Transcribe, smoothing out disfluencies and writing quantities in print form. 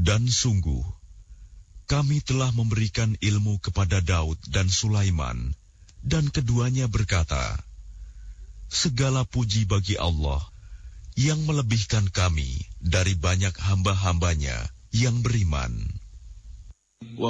Dan sungguh, kami telah memberikan ilmu kepada Daud dan Sulaiman, dan keduanya berkata, segala puji bagi Allah yang melebihkan kami dari banyak hamba-hambanya yang beriman.